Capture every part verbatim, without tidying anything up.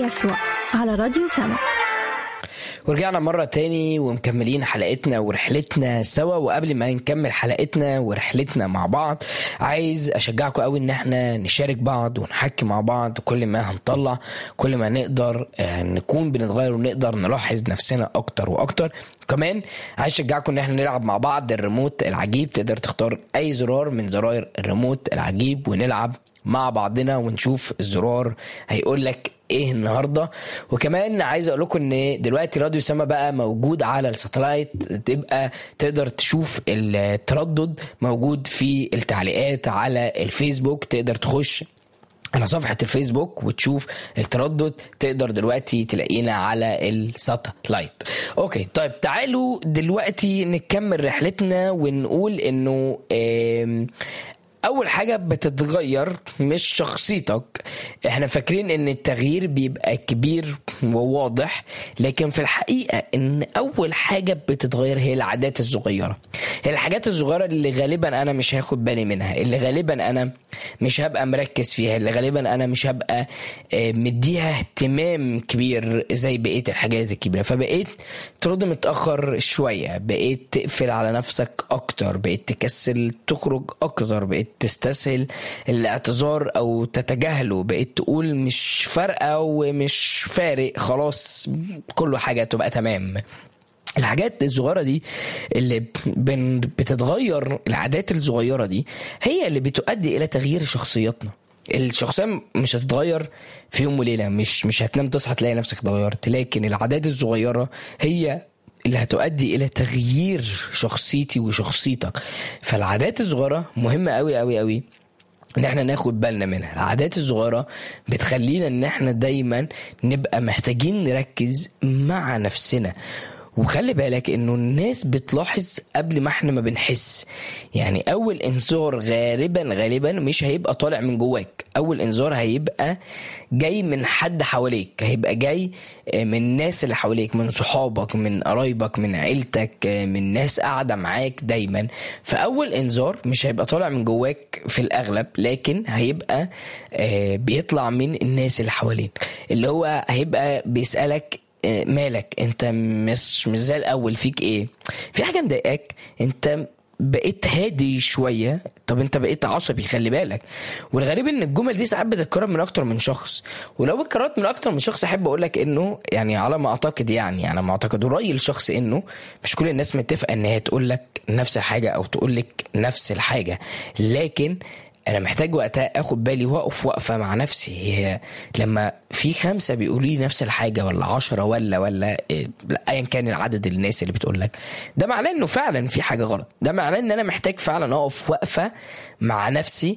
يسوع على راديو سما. ورجعنا مرة تاني ومكملين حلقتنا ورحلتنا سوا. وقبل ما نكمل حلقتنا ورحلتنا مع بعض، عايز أشجعكم قوي إن احنا نشارك بعض ونحكي مع بعض. كل ما هنطلع كل ما نقدر نكون بنتغير ونقدر نلاحظ نفسنا أكتر وأكتر. كمان عايز أشجعكم إن احنا نلعب مع بعض الريموت العجيب. تقدر تختار أي زرار من زراير الريموت العجيب ونلعب مع بعضنا ونشوف الزرار هيقول لك ايه النهارده. وكمان عايز اقول لكم ان دلوقتي راديو سما بقى موجود على الساتلايت، تبقى تقدر تشوف التردد موجود في التعليقات على الفيسبوك. تقدر تخش على صفحة الفيسبوك وتشوف التردد، تقدر دلوقتي تلاقينا على الساتلايت. اوكي طيب، تعالوا دلوقتي نكمل رحلتنا ونقول انه اول حاجة بتتغير مش شخصيتك. احنا فاكرين ان التغيير بيبقى كبير وواضح، لكن في الحقيقة ان اول حاجة بتتغير هي العادات الصغيرة. هي الحاجات الصغيرة اللي غالبا انا مش هاخد بالي منها، اللي غالبا انا مش هبقى مركز فيها، اللي غالبا انا مش هبقى مديها اهتمام كبير زي بقية الحاجات الكبيرة. فبقيت ترد متأخر شوية، بقيت تقفل على نفسك اكتر، بقيت تكسل تخرج اكتر، بقيت تستسهل الاعتذار او تتجاهله، بقيت تقول مش فارقة ومش فارق، خلاص كل حاجة تبقى تمام. الحاجات الصغيرة دي اللي بتتغير، العادات الصغيرة دي هي اللي بتؤدي الى تغيير شخصياتنا. الشخصية مش هتتغير في يوم وليلة، مش مش هتنام تصحى تلاقي نفسك اتغيرت، لكن العادات الصغيرة هي اللي هتؤدي الى تغيير شخصيتي وشخصيتك. فالعادات الصغيرة مهمة قوي قوي قوي ان احنا ناخد بالنا منها. العادات الصغيرة بتخلينا ان احنا دايما نبقى محتاجين نركز مع نفسنا. وخلي بالك انه الناس بتلاحظ قبل ما احنا ما بنحس. يعني اول انذار غالبا غالبا مش هيبقى طالع من جواك، اول انذار هيبقى جاي من حد حواليك، هيبقى جاي من الناس اللي حواليك، من صحابك، من قرايبك، من عيلتك، من ناس قاعدة معاك دايما. فاول انذار مش هيبقى طالع من جواك في الاغلب، لكن هيبقى بيطلع من الناس اللي حواليك، اللي هو هيبقى بيسألك مالك، انت مش مش زي الاول، فيك ايه، في حاجه مضايقاك، انت بقيت هادي شويه، طب انت بقيت عصبي، خلي بالك. والغريب ان الجمل دي ساعات بتتكرر من اكتر من شخص. ولو اتكررت من اكتر من شخص احب اقول لك انه يعني على ما اعتقد يعني على ما اعتقد ورايي الشخص انه مش كل الناس متفقه ان هي تقول لك نفس الحاجه او تقول لك نفس الحاجه، لكن انا محتاج وقتها اخد بالي واقف وقفه مع نفسي. هي لما في خمسه بيقولوا لي نفس الحاجه ولا عشرة ولا ولا ايا كان العدد الناس اللي بتقول لك، ده معناه انه فعلا في حاجه غلط. ده معناه ان انا محتاج فعلا اقف وقفه مع نفسي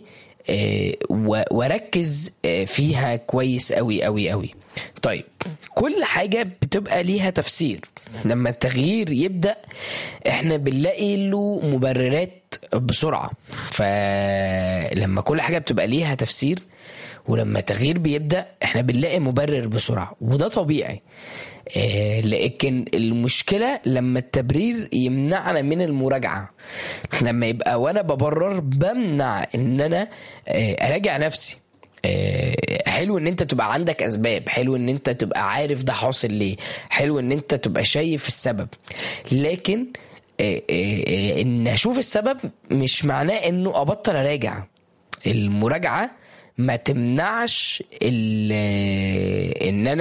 واركز فيها كويس قوي قوي قوي. طيب، كل حاجه بتبقى ليها تفسير. لما التغيير يبدأ احنا بنلاقي له مبررات بسرعة. فلما كل حاجة بتبقى ليها تفسير ولما التغيير بيبدأ احنا بنلاقي مبرر بسرعة، وده طبيعي. اه لكن المشكلة لما التبرير يمنعنا من المراجعة. لما يبقى وانا ببرر بمنع ان انا اه اراجع نفسي. حلو ان انت تبقى عندك اسباب، حلو ان انت تبقى عارف ده حاصل ليه، حلو ان انت تبقى شايف السبب، لكن ان اشوف السبب مش معناه انه ابطل اراجع. المراجعة ما تمنعش ان انا